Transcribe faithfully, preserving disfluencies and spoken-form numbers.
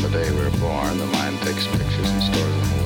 the day we were born, the mind takes pictures and stores them